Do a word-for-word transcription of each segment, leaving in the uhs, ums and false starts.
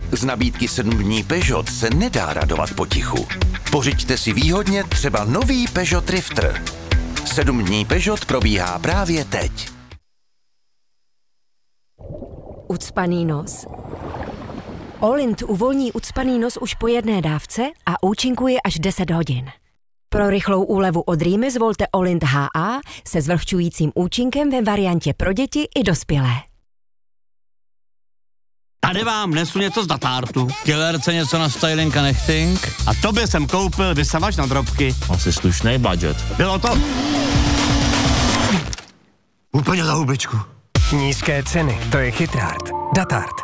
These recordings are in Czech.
Z nabídky sedm dní Peugeot se nedá radovat potichu. Pořiďte si výhodně třeba nový Peugeot Drifter. sedm dní Peugeot probíhá právě teď. Ucpaný nos? Olint uvolní ucpaný nos už po jedné dávce a účinkuje až deset hodin. Pro rychlou úlevu od rýmy zvolte Olint H A se zvlhčujícím účinkem ve variantě pro děti i dospělé. Tady vám nesu něco z Datártu. Killerce něco na styling a nechting. A tobě jsem koupil vysavač na drobky. Asi slušný budget. Bylo to... Úplně za hubičku. Nízké ceny, to je chytrát. Datart.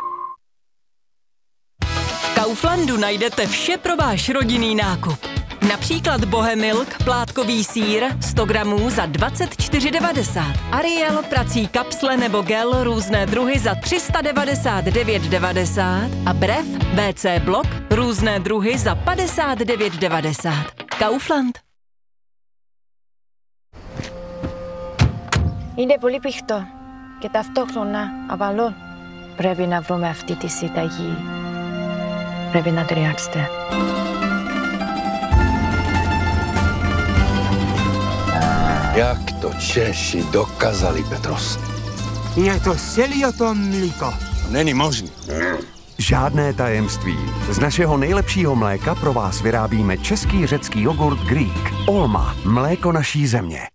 V Kauflandu najdete vše pro váš rodinný nákup. Například Bohemilk, plátkový sýr, sto gramů za dvacet čtyři devadesát. Ariel, prací kapsle nebo gel, různé druhy za tři sta devadesát devět devadesát. A Brev, W C Blok, různé druhy za padesát devět devadesát. Kaufland. Είναι πολύ πηχτό και ταυτόχρονα απαλό. Πρέπει να βρούμε αυτή τη συνταγή. Πρέπει να ταιριάξετε. Jak to Češi dokázali, Petros? Je to celý o tom mlíko. Není možný. Žádné tajemství. Z našeho nejlepšího mléka pro vás vyrábíme český řecký jogurt Greek. Olma, mléko naší země.